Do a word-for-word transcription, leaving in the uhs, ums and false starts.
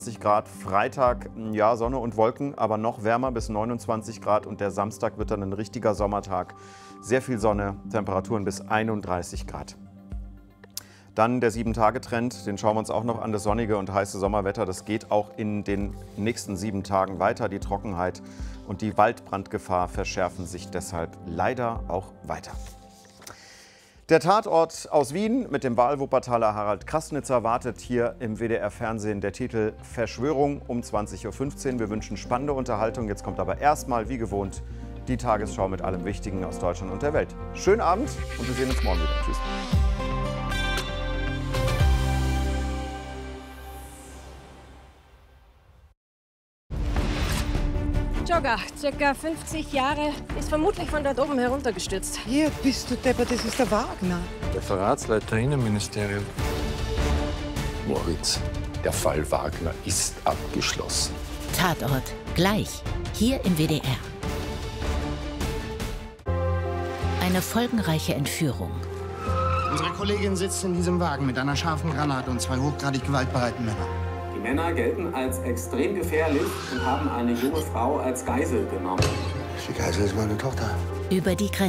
Grad, Freitag, ja, Sonne und Wolken, aber noch wärmer bis neunundzwanzig Grad und der Samstag wird dann ein richtiger Sommertag. Sehr viel Sonne, Temperaturen bis einunddreißig Grad. Dann der sieben-Tage-Trend, den schauen wir uns auch noch an. Das sonnige und heiße Sommerwetter, das geht auch in den nächsten sieben Tagen weiter. Die Trockenheit und die Waldbrandgefahr verschärfen sich deshalb leider auch weiter. Der Tatort aus Wien mit dem Wahlwuppertaler Harald Krassnitzer wartet hier im W D R-Fernsehen. Der Titel Verschwörung um zwanzig Uhr fünfzehn. Wir wünschen spannende Unterhaltung. Jetzt kommt aber erstmal, wie gewohnt, die Tagesschau mit allem Wichtigen aus Deutschland und der Welt. Schönen Abend und wir sehen uns morgen wieder. Tschüss. Jogger, circa fünfzig Jahre, ist vermutlich von dort oben heruntergestürzt. Hier bist du deppert, das ist der Wagner. Der Verratsleiter Innenministerium. Moritz, der Fall Wagner ist abgeschlossen. Tatort, gleich, hier im W D R. Eine folgenreiche Entführung. Unsere Kollegin sitzt in diesem Wagen mit einer scharfen Granate und zwei hochgradig gewaltbereiten Männern. Die Männer gelten als extrem gefährlich und haben eine junge Frau als Geisel genommen. Die Geisel ist meine Tochter. Über die Grenze.